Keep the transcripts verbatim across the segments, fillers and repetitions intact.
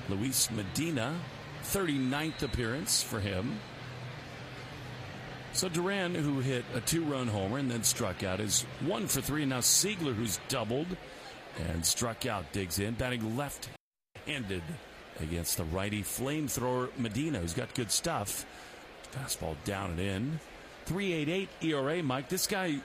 Luis Medina, thirty-ninth appearance for him. So Duran, who hit a two-run homer and then struck out, is one for three. And now Siegler, who's doubled and struck out, digs in, batting left-handed against the righty flamethrower Medina, who's got good stuff. Fastball down and in. three point eight eight E R A, Mike. This guy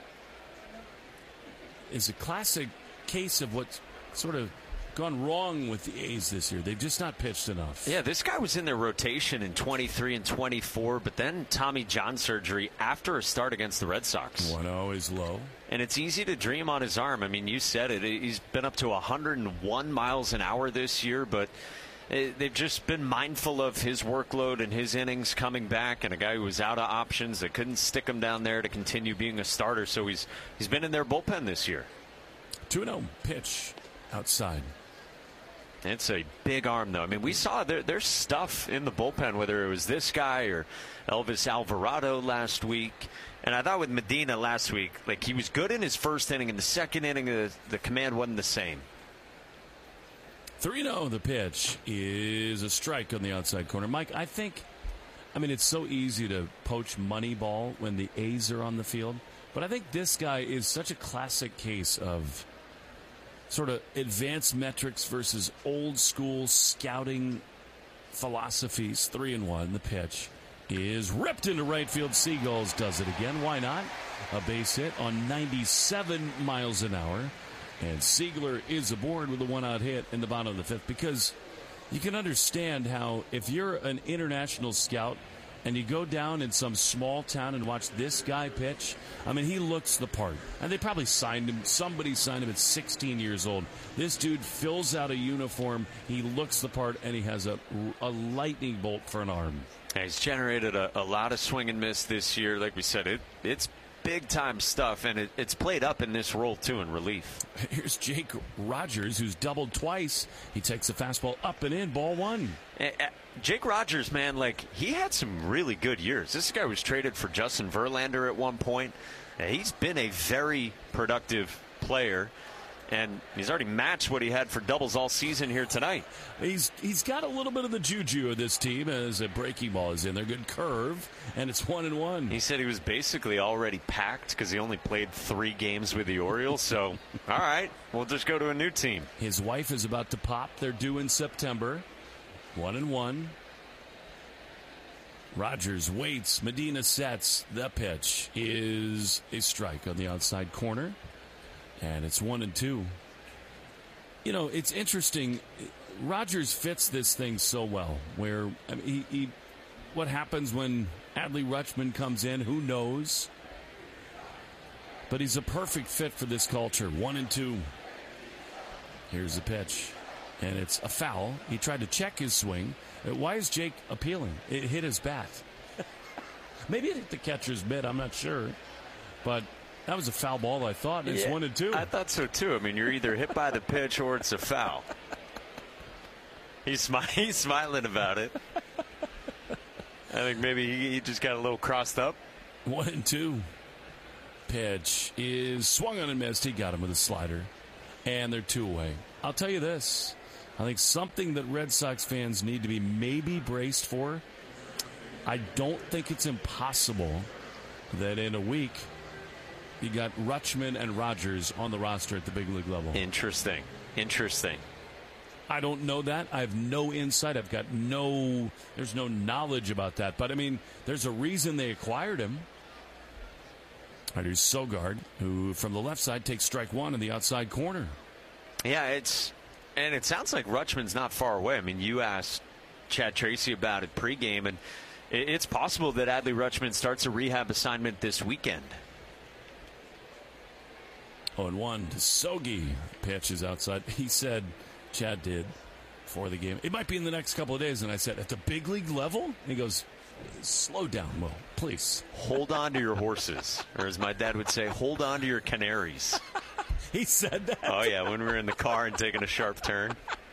is a classic case of what's sort of gone wrong with the A's this year. They've just not pitched enough. Yeah, this guy was in their rotation in twenty-three and twenty-four, but then Tommy John surgery after a start against the Red Sox. one oh is low. And it's easy to dream on his arm. I mean, you said it. He's been up to one hundred one miles an hour this year, but they've just been mindful of his workload and his innings coming back, and a guy who was out of options that couldn't stick him down there to continue being a starter. So he's he's been in their bullpen this year. two oh pitch outside. It's a big arm, though. I mean, we saw there, there's stuff in the bullpen, whether it was this guy or Elvis Alvarado last week. And I thought with Medina last week, like, he was good in his first inning. In the second inning, the, the command wasn't the same. three oh, the pitch is a strike on the outside corner. Mike, I think, I mean, it's so easy to poach money ball when the A's are on the field. But I think this guy is such a classic case of sort of advanced metrics versus old school scouting philosophies. Three and one. The pitch is ripped into right field. Seagulls does it again. Why not? A base hit on ninety-seven miles an hour. And Siegler is aboard with a one-out hit in the bottom of the fifth, because you can understand how if you're an international scout and you go down in some small town and watch this guy pitch, I mean, he looks the part. And they probably signed him. Somebody signed him at sixteen years old. This dude fills out a uniform. He looks the part, and he has a, a lightning bolt for an arm. Yeah, he's generated a, a lot of swing and miss this year. Like we said, it it's big-time stuff, and it, it's played up in this role, too, in relief. Here's Jake Rogers, who's doubled twice. He takes the fastball up and in, ball one. Uh, Jake Rogers, man, like, he had some really good years. This guy was traded for Justin Verlander at one point. Uh, he's been a very productive player, and he's already matched what he had for doubles all season here tonight. He's he's got a little bit of the juju of this team as a breaking ball is in there. Good curve, and it's one and one. He said he was basically already packed because he only played three games with the Orioles. So, all right, we'll just go to a new team. His wife is about to pop. They're due in September. One and one. Rogers waits. Medina sets. The pitch is a strike on the outside corner. And it's one and two. You know, it's interesting. Rogers fits this thing so well. Where I mean, he, he, what happens when Adley Rutschman comes in? Who knows? But he's a perfect fit for this culture. One and two. Here's the pitch, and it's a foul. He tried to check his swing. Why is Jake appealing? It hit his bat. Maybe it hit the catcher's mitt. I'm not sure, but that was a foul ball, I thought. It's yeah, one and two. I thought so, too. I mean, you're either hit by the pitch or it's a foul. He's, smi- he's smiling about it. I think maybe he, he just got a little crossed up. One and two. Pitch is swung on and missed. He got him with a slider. And they're two away. I'll tell you this. I think something that Red Sox fans need to be maybe braced for. I don't think it's impossible that in a week you got Rutschman and Rogers on the roster at the big league level. Interesting. Interesting. I don't know that. I have no insight. I've got no, there's no knowledge about that. But, I mean, there's a reason they acquired him. Here's Sogard, who from the left side takes strike one in the outside corner. Yeah, it's, and it sounds like Rutschman's not far away. I mean, you asked Chad Tracy about it pregame, and it's possible that Adley Rutschman starts a rehab assignment this weekend. oh and one to Sogi. Pitch is outside. He said, Chad did, before the game, it might be in the next couple of days. And I said, at the big league level? And he goes, slow down, Mo, please. Hold on to your horses. Or as my dad would say, hold on to your canaries. He said that? Oh, yeah, when we were in the car and taking a sharp turn.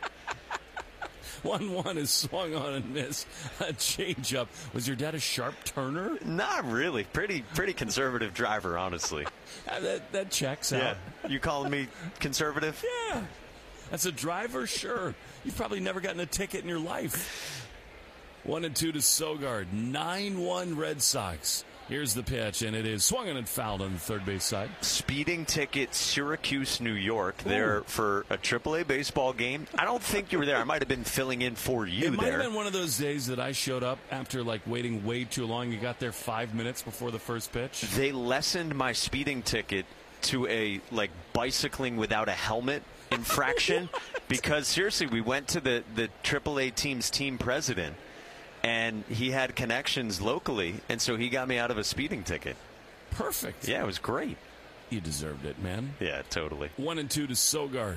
one one is swung on and missed. A changeup. Was your dad a sharp turner? Not really. Pretty pretty conservative driver, honestly. Uh, that, that checks yeah. out. You calling me conservative? Yeah. As a driver, sure. You've probably never gotten a ticket in your life. One and two to Sogard. nine one Red Sox. Here's the pitch, and it is swung and fouled on the third base side. Speeding ticket, Syracuse, New York, there Ooh. for a triple A baseball game. I don't think you were there. I might have been filling in for you it there. It might have been one of those days that I showed up after, like, waiting way too long. You got there five minutes before the first pitch. They lessened my speeding ticket to a, like, bicycling without a helmet infraction because, seriously, we went to the, the triple A team's team president, and he had connections locally, and so he got me out of a speeding ticket. Perfect. Yeah, it was great. You deserved it, man. Yeah, totally. One and two to Sogard.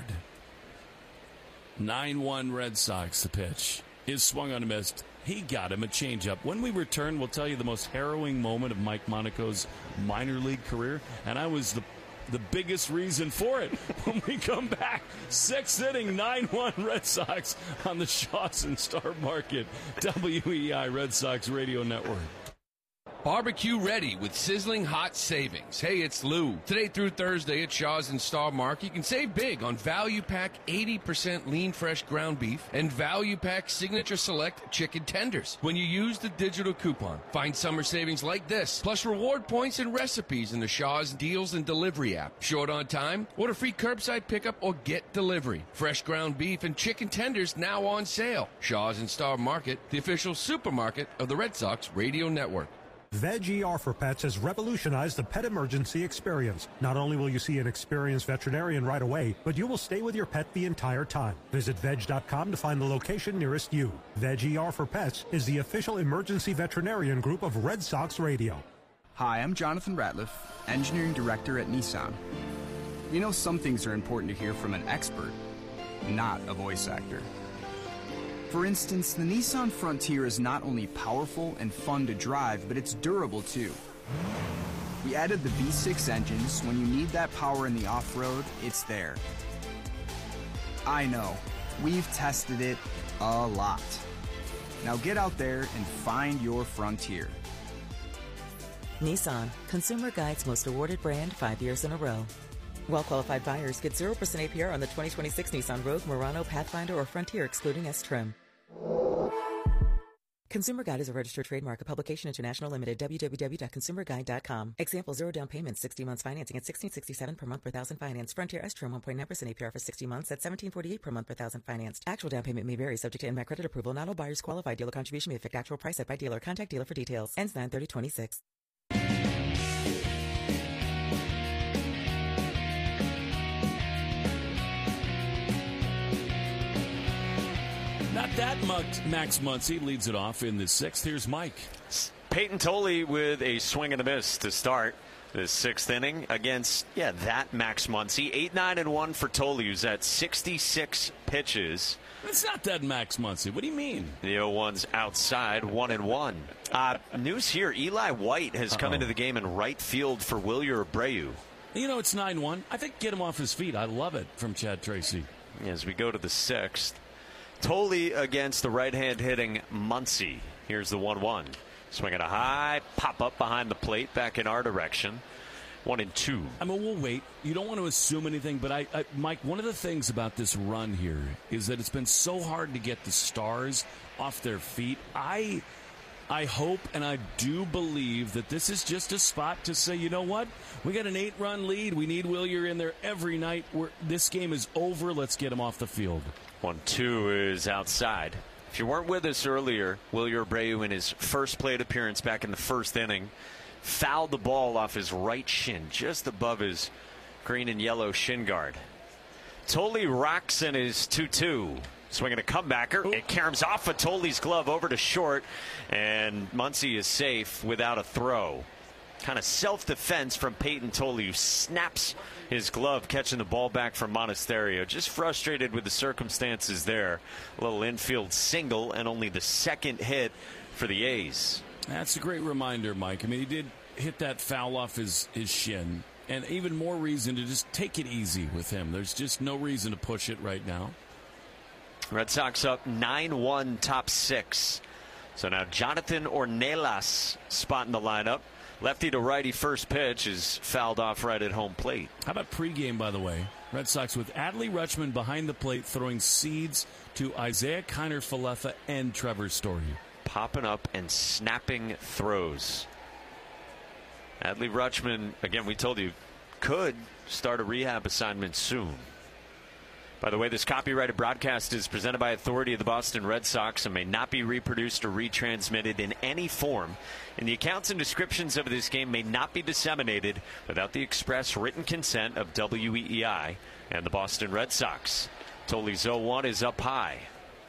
nine one Red Sox, the pitch. Is swung on a missed. He got him a changeup. When we return, we'll tell you the most harrowing moment of Mike Monaco's minor league career, and I was the the biggest reason for it. When we come back, sixth inning, nine one Red Sox on the Shaw's and Star Market, W E I Red Sox Radio Network. Barbecue ready with sizzling hot savings. Hey, it's Lou. Today through Thursday at Shaw's and Star Market, you can save big on Value Pack eighty percent lean fresh ground beef and Value Pack Signature Select chicken tenders. When you use the digital coupon, find summer savings like this, plus reward points and recipes in the Shaw's Deals and Delivery app. Short on time? Order free curbside pickup or get delivery. Fresh ground beef and chicken tenders now on sale. Shaw's and Star Market, the official supermarket of the Red Sox Radio Network. Veg E R for Pets has revolutionized the pet emergency experience. Not only will you see an experienced veterinarian right away, but you will stay with your pet the entire time. Visit veg dot com to find the location nearest you. Veg E R for Pets is the official emergency veterinarian group of Red Sox Radio. Hi, I'm Jonathan Ratliff, Engineering Director at Nissan. You know, some things are important to hear from an expert, not a voice actor. For instance, the Nissan Frontier is not only powerful and fun to drive, but it's durable too. We added the V six engines. When you need that power in the off-road, it's there. I know, we've tested it a lot. Now get out there and find your Frontier. Nissan, Consumer Guide's most awarded brand five years in a row. Well-qualified buyers get zero percent A P R on the twenty twenty-six Nissan Rogue, Murano, Pathfinder, or Frontier, excluding S-Trim. Consumer Guide is a registered trademark of Publication International Limited, w w w dot consumer guide dot com. Example, zero down payment, sixty months financing at sixteen sixty-seven per month per thousand financed. Frontier S-Trim, one point nine percent A P R for sixty months at seventeen forty-eight per month per thousand financed. Actual down payment may vary, subject to N M A C credit approval. Not all buyers qualify. Dealer contribution may affect actual price set by dealer. Contact dealer for details. Ends nine thirty twenty-six. Not that much. Max Muncy leads it off in the sixth. Here's Mike. Peyton Tolley with a swing and a miss to start the sixth inning against, yeah, that Max Muncy. eight nine and one for Tolley, who's at sixty-six pitches. It's not that Max Muncy. What do you mean? The oh one's outside, one and one. Uh, news here, Eli White has Uh-oh. come into the game in right field for Wilyer Abreu. You know, it's nine one. I think get him off his feet. I love it from Chad Tracy. As we go to the sixth, Tolley against the right-hand hitting Muncy. Here's the one one. Swinging a high pop-up behind the plate back in our direction. One and two. I mean, we'll wait. You don't want to assume anything, but I, I, Mike, one of the things about this run here is that it's been so hard to get the Stars off their feet. I, I hope and I do believe that this is just a spot to say, you know what? We got an eight-run lead. We need Wilyer in there every night. We're, this game is over. Let's get him off the field. one two is outside. If you weren't with us earlier, Wilyer Abreu in his first plate appearance back in the first inning fouled the ball off his right shin, just above his green and yellow shin guard. Tolley rocks in his two two. Swinging a comebacker. It caroms off of Tolley's glove over to short, and Muncy is safe without a throw. Kind of self-defense from Peyton Tolley, who snaps his glove catching the ball back from Monasterio. Just frustrated with the circumstances there. A little infield single and only the second hit for the A's. That's a great reminder, Mike. I mean, he did hit that foul off his, his shin. And even more reason to just take it easy with him. There's just no reason to push it right now. Red Sox up nine one, top six. So now Jonathan Ornelas spotting the lineup. Lefty to righty first pitch is fouled off right at home plate. How about pregame, by the way? Red Sox with Adley Rutschman behind the plate throwing seeds to Isaiah Kiner-Falefa and Trevor Story. Popping up and snapping throws. Adley Rutschman, again, we told you, could start a rehab assignment soon. By the way, this copyrighted broadcast is presented by authority of the Boston Red Sox and may not be reproduced or retransmitted in any form. And the accounts and descriptions of this game may not be disseminated without the express written consent of W E E I and the Boston Red Sox. Tolley's oh one is up high.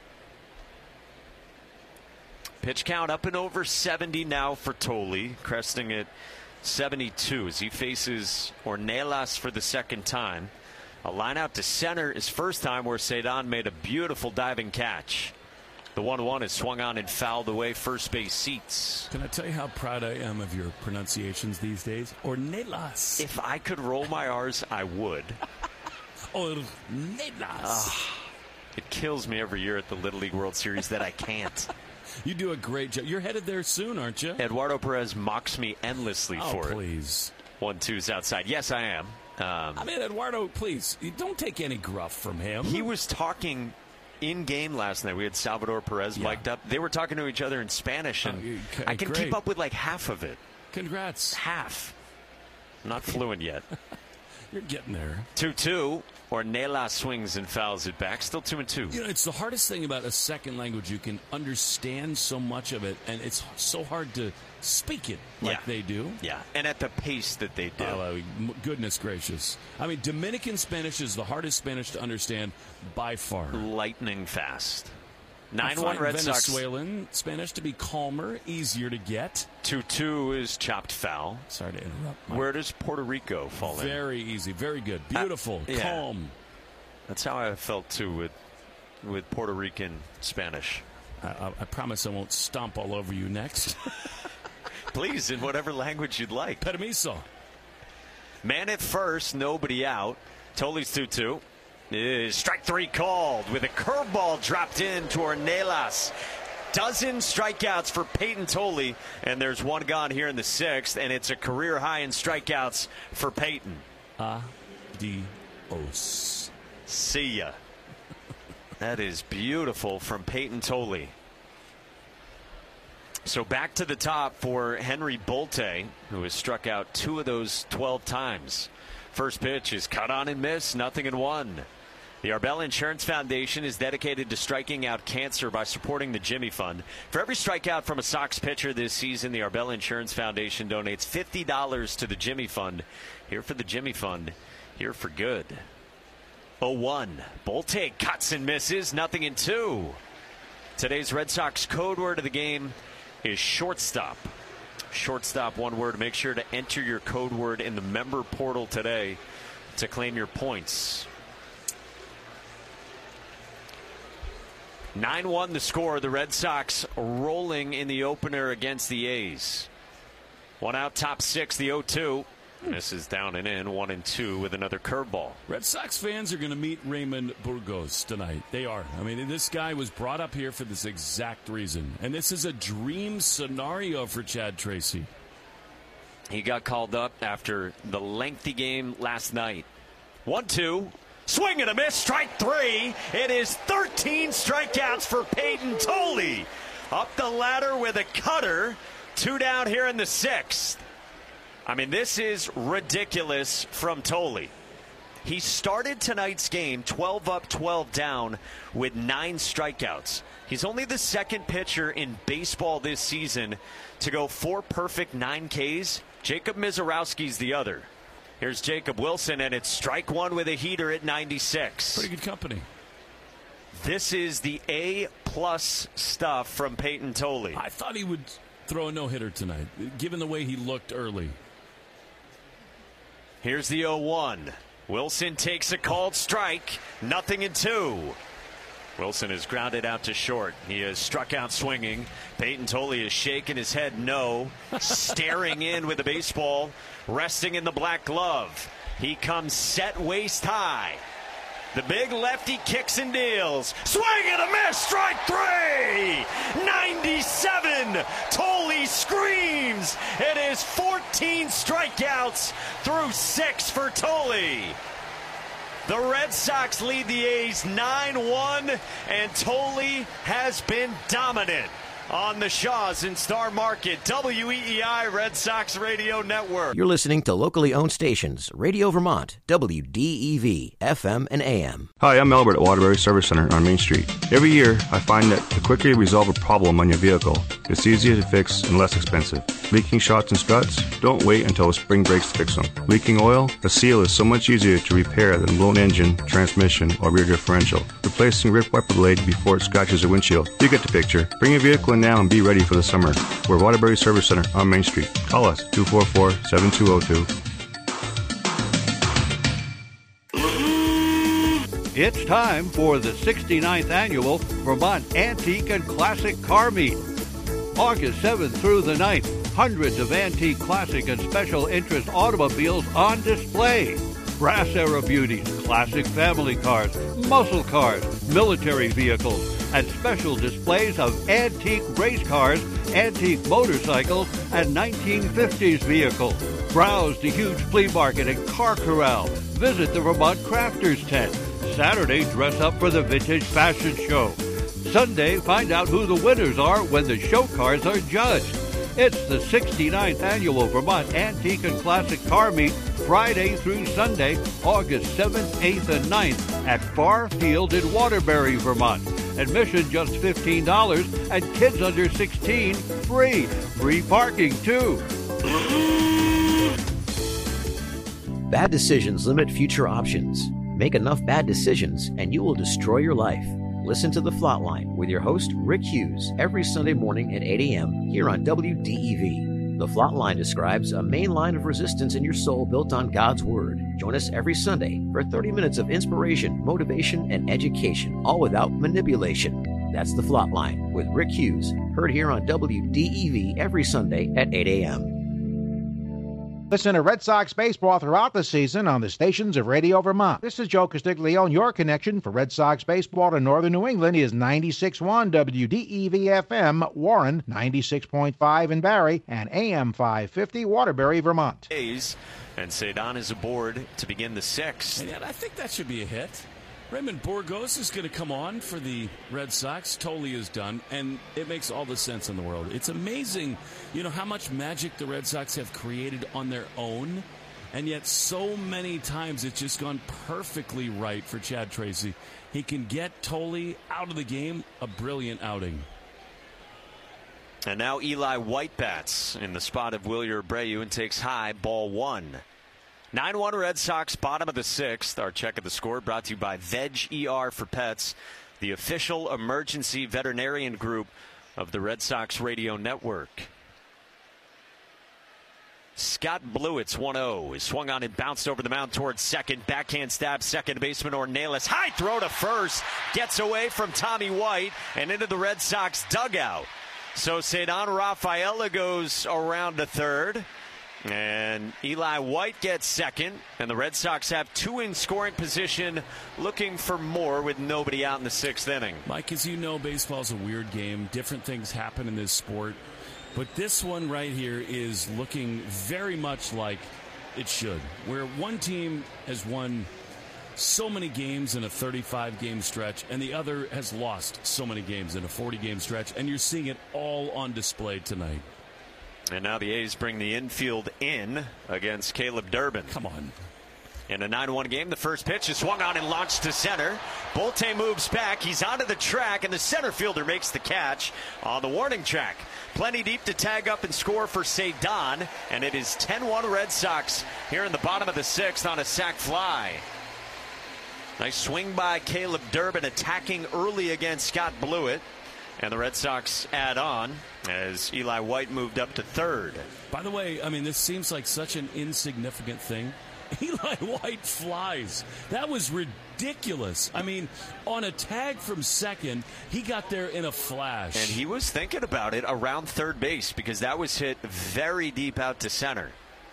Pitch count up and over seventy now for Tolley, cresting at seventy-two as he faces Ornelas for the second time. A line out to center his first time where Cedon made a beautiful diving catch. The one one is swung on and fouled away first base seats. Can I tell you how proud I am of your pronunciations these days? Ornelas. If I could roll my R's, I would. Ornelas. Uh, it kills me every year at the Little League World Series that I can't. You do a great job. You're headed there soon, aren't you? Eduardo Perez mocks me endlessly oh, for please. it. please. One two's outside. Yes, I am. Um, I mean, Eduardo, please, you don't take any gruff from him. He was talking in game last night. We had Salvador Perez yeah. mic'd up. They were talking to each other in Spanish, and oh, I can great. keep up with like half of it. Congrats. Half. I'm not fluent yet. You're getting there. two two. Ornelas swings and fouls it back. Still two and two. You know, it's the hardest thing about a second language. You can understand so much of it, and it's so hard to speak it like yeah. they do. Yeah, and at the pace that they do. Oh, goodness gracious. I mean, Dominican Spanish is the hardest Spanish to understand by far. Lightning fast. nine one Red Sox. Venezuelan Spanish to be calmer, easier to get. two two is chopped foul. Sorry to interrupt, Mike. Where does Puerto Rico fall in? Very easy, very good. Beautiful, uh, yeah. calm. That's how I felt, too, with with Puerto Rican Spanish. I, I, I promise I won't stomp all over you next. Please, in whatever language you'd like. Permiso. Man at first, nobody out. Tolley's two two. Is strike three called with a curveball dropped in to Ornelas. Dozen strikeouts for Peyton Tolley, and there's one gone here in the sixth, and it's a career high in strikeouts for Peyton. Adios. See ya. That is beautiful from Peyton Tolley. So back to the top for Henry Bolte, who has struck out two of those twelve times. First pitch is cut on and missed, nothing in one. The Arbella Insurance Foundation is dedicated to striking out cancer by supporting the Jimmy Fund. For every strikeout from a Sox pitcher this season, the Arbella Insurance Foundation donates fifty dollars to the Jimmy Fund. Here for the Jimmy Fund, here for good. oh one. Bolte cuts and misses, nothing in two. Today's Red Sox code word of the game is shortstop. Shortstop, one word. Make sure to enter your code word in the member portal today to claim your points. nine one the score. The Red Sox rolling in the opener against the A's. One out, top six, the oh two. Misses down and in, one and two with another curveball. Red Sox fans are going to meet Raymond Burgos tonight. They are. I mean, this guy was brought up here for this exact reason. And this is a dream scenario for Chad Tracy. He got called up after the lengthy game last night. one two. Swing and a miss, strike three. It is thirteen strikeouts for Peyton Tolley. Up the ladder with a cutter. Two down here in the sixth. I mean, this is ridiculous from Tolley. He started tonight's game twelve up, twelve down with nine strikeouts. He's only the second pitcher in baseball this season to go four perfect, nine Ks. Jacob Mizorowski's the other. Here's Jacob Wilson, and it's strike one with a heater at ninety-six. Pretty good company. This is the A-plus stuff from Peyton Tolley. I thought he would throw a no-hitter tonight, given the way he looked early. Here's the oh one. Wilson takes a called strike. Nothing in two. Wilson is grounded out to short. He has struck out swinging. Peyton Tolley is shaking his head no. Staring in with the baseball. Resting in the black glove. He comes set waist high. The big lefty kicks and deals. Swing and a miss. Strike three. ninety-seven. Tolley screams. It is fourteen strikeouts through six for Tolley. The Red Sox lead the A's nine one, and Tolley has been dominant on the Shaws in Star Market. W E E I Red Sox Radio Network. You're listening to locally owned stations, Radio Vermont, W D E V, F M and A M. Hi, I'm Albert at Waterbury Service Center on Main Street. Every year, I find that the quicker you resolve a problem on your vehicle, it's easier to fix and less expensive. Leaking shots and struts? Don't wait until the spring breaks to fix them. Leaking oil? A seal is so much easier to repair than blown engine, transmission, or rear differential. Replacing ripped wiper blade before it scratches a windshield. You get the picture. Bring your vehicle in now and be ready for the summer. We're Waterbury Service Center on Main Street. Call us, two four four, seven two zero two. It's time for the sixty-ninth Annual Vermont Antique and Classic Car Meet. August seventh through the ninth, hundreds of antique, classic, and special interest automobiles on display. Brass era beauties, classic family cars, muscle cars, military vehicles, and special displays of antique race cars, antique motorcycles, and nineteen fifties vehicles. Browse the huge flea market and car corral. Visit the Vermont Crafters Tent. Saturday, dress up for the Vintage Fashion Show. Sunday, find out who the winners are when the show cars are judged. It's the sixty-ninth Annual Vermont Antique and Classic Car Meet, Friday through Sunday, August seventh, eighth, and ninth at Farr Field in Waterbury, Vermont. Admission just fifteen dollars, and kids under sixteen free. Free parking, too. Bad decisions limit future options. Make enough bad decisions, and you will destroy your life. Listen to The Flatline with your host, Rick Hughes, every Sunday morning at eight a.m. here on W D E V. The Flatline describes a main line of resistance in your soul built on God's Word. Join us every Sunday for thirty minutes of inspiration, motivation, and education, all without manipulation. That's The Flatline with Rick Hughes, heard here on W D E V every Sunday at eight a.m. Listen to Red Sox baseball throughout the season on the stations of Radio Vermont. This is Joe Castiglione. Your connection for Red Sox baseball to Northern New England is ninety-six point one W D E V F M, Warren, ninety-six point five in Barrie, and A M five fifty, Waterbury, Vermont. And Cedon is aboard to begin the sixth. And I think that should be a hit. Raymond Burgos is going to come on for the Red Sox. Tolley is done, and it makes all the sense in the world. It's amazing, you know, how much magic the Red Sox have created on their own, and yet so many times it's just gone perfectly right for Chad Tracy. He can get Tolley out of the game, a brilliant outing. And now Eli White bats in the spot of Wilyer Abreu and takes high, ball one. nine one Red Sox, bottom of the sixth. Our check of the score brought to you by Veg E R for Pets, the official emergency veterinarian group of the Red Sox Radio Network. Scott Blewett's one oh is swung on and bounced over the mound towards second. Backhand stab, second baseman Ornelas. High throw to first. Gets away from Tommy White and into the Red Sox dugout. So Cedon Rafaela goes around to third. And Eli White gets second, and the Red Sox have two in scoring position, looking for more with nobody out in the sixth inning. Mike, as you know, baseball's a weird game. Different things happen in this sport. But this one right here is looking very much like it should, where one team has won so many games in a thirty-five game stretch, and the other has lost so many games in a forty game stretch, and you're seeing it all on display tonight. And now the A's bring the infield in against Caleb Durbin. Come on. In a nine one game, the first pitch is swung on and launched to center. Bolte moves back. He's onto the track, and the center fielder makes the catch on the warning track. Plenty deep to tag up and score for Cedon, and it is ten one Red Sox here in the bottom of the sixth on a sac fly. Nice swing by Caleb Durbin, attacking early against Scott Blewett. And the Red Sox add on as Eli White moved up to third. By the way, I mean, this seems like such an insignificant thing. Eli White flies. That was ridiculous. I mean, on a tag from second, he got there in a flash. And he was thinking about it around third base because that was hit very deep out to center.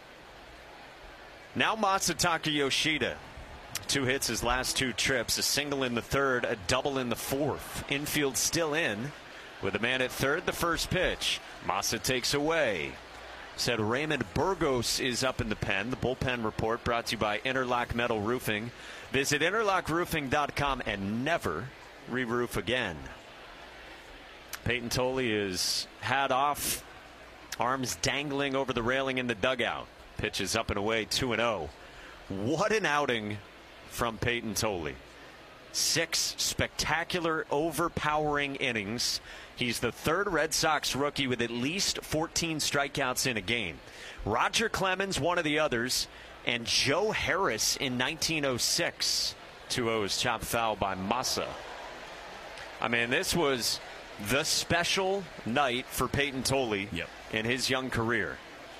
Now Masataka Yoshida. Two hits his last two trips, a single in the third, a double in the fourth. Infield still in with a man at third, the first pitch. Masa takes away. said Raymond Burgos is up in the pen. The bullpen report brought to you by Interlock Metal Roofing. Visit interlock roofing dot com and never re-roof again. Peyton Tolle is hat off, arms dangling over the railing in the dugout. Pitches up and away, two and oh. What an outing from Peyton Tolle. Six spectacular, overpowering innings. He's the third Red Sox rookie with at least fourteen strikeouts in a game. Roger Clemens, one of the others, and Joe Harris in nineteen oh six. two ohs chopped foul by Massa. I mean, this was the special night for Peyton Tolle yep. in his young career.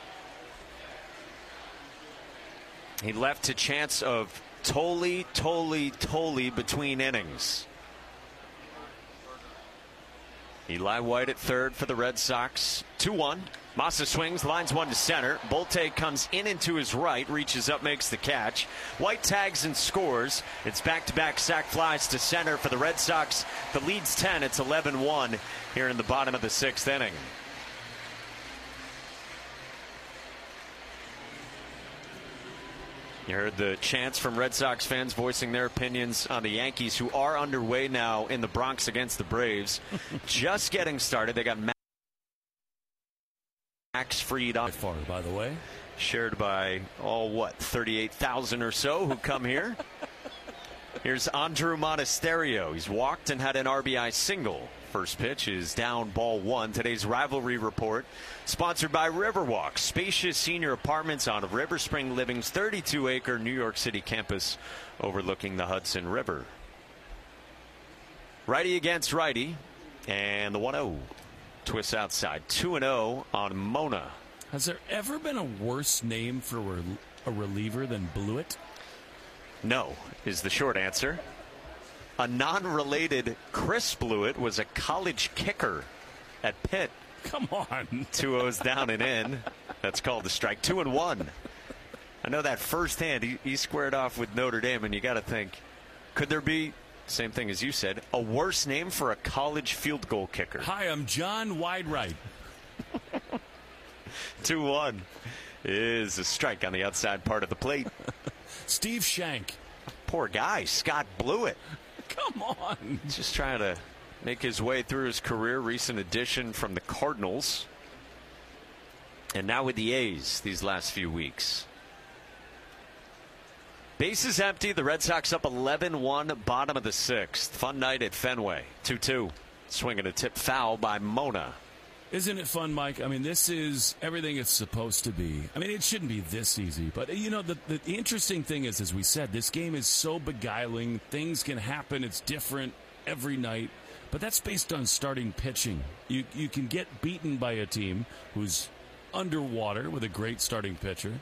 He left a chance of Tolle, Tolle, Tolle between innings. Eli White at third for the Red Sox. two one. Massa swings, lines one to center. Bolte comes in into his right, reaches up, makes the catch. White tags and scores. It's back-to-back sac flies to center for the Red Sox. The lead's ten. It's eleven one here in the bottom of the sixth inning. You heard the chants from Red Sox fans voicing their opinions on the Yankees, who are underway now in the Bronx against the Braves. Just getting started. They got Max Fried on. Far, by the way. Shared by, all what, thirty-eight thousand or so who come here. Here's Andrew Monasterio. He's walked and had an R B I single. First pitch is down, ball one. Today's rivalry report sponsored by Riverwalk, spacious senior apartments on River Spring Living's thirty-two acre New York City campus overlooking the Hudson River. Righty against righty, and the one oh twists outside. two and oh on Mona. Has there ever been a worse name for a reliever than Blewett? No, is the short answer. A non-related Chris Blewett was a college kicker at Pitt. Come on. Two ohs down and in. That's called a strike. Two and one. I know that firsthand. He, he squared off with Notre Dame, and you got to think, could there be, same thing as you said, a worse name for a college field goal kicker? Hi, I'm John Wideright. two one is a strike on the outside part of the plate. Steve Shank. Poor guy, Scott Blewett. Come on. Just trying to make his way through his career. Recent addition from the Cardinals. And now with the A's these last few weeks. Bases empty. The Red Sox up eleven one, bottom of the sixth. Fun night at Fenway. two two. Swinging a tip foul by Mona. Isn't it fun, Mike? I mean, this is everything it's supposed to be. I mean, it shouldn't be this easy. But, you know, the, the interesting thing is, as we said, this game is so beguiling. Things can happen. It's different every night. But that's based on starting pitching. You, you can get beaten by a team who's underwater with a great starting pitcher.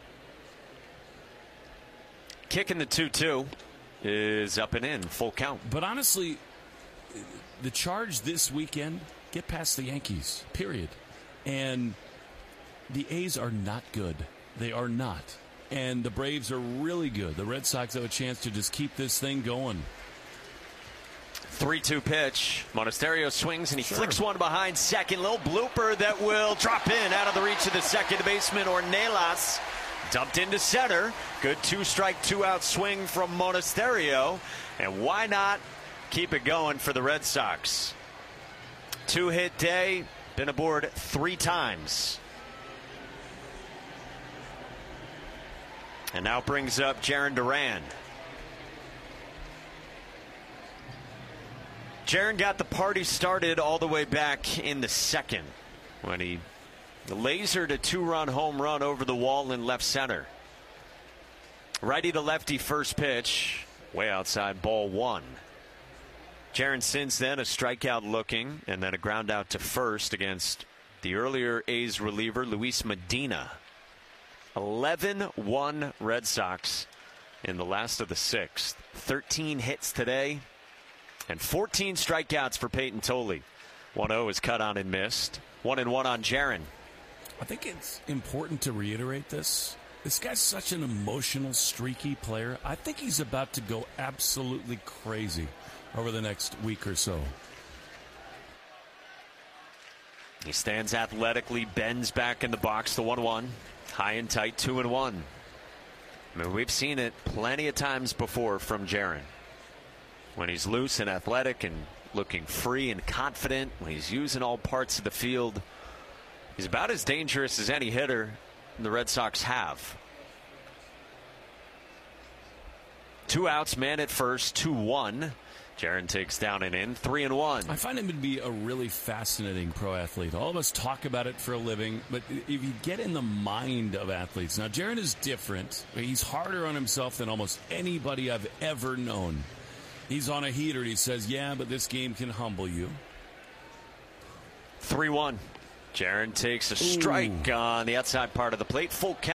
Kicking the two two is up and in. Full count. But honestly, the charge this weekend, get past the Yankees, period. And the A's are not good. They are not. And the Braves are really good. The Red Sox have a chance to just keep this thing going. three two pitch. Monasterio swings and he sure. flicks one behind second. Little blooper that will drop in out of the reach of the second baseman, Ornelas. Dumped into center. Good two-strike, two-out swing from Monasterio. And why not keep it going for the Red Sox? Two-hit day, been aboard three times. And now brings up Jarren Duran. Jarren got the party started all the way back in the second when he lasered a two-run home run over the wall in left center. Righty to lefty first pitch, way outside, ball one. Jarren since then a strikeout looking, and then a ground out to first against the earlier A's reliever Luis Medina. eleven one Red Sox in the last of the sixth. thirteen hits today and fourteen strikeouts for Peyton Tolle. one oh is cut on and missed. one and one on Jarren. I think it's important to reiterate this. This guy's such an emotional, streaky player. I think he's about to go absolutely crazy over the next week or so. He stands athletically, bends back in the box, the one one. High and tight, two and one. I mean, we've seen it plenty of times before from Jaron. When he's loose and athletic and looking free and confident, when he's using all parts of the field, he's about as dangerous as any hitter the Red Sox have. Two outs, man at first, two one. Jaron takes down and in, three and one. I find him to be a really fascinating pro athlete. All of us talk about it for a living, but if you get in the mind of athletes, now Jaron is different. He's harder on himself than almost anybody I've ever known. He's on a heater and he says, yeah, but this game can humble you. three one. Jaron takes a strike Ooh. on the outside part of the plate. Full count.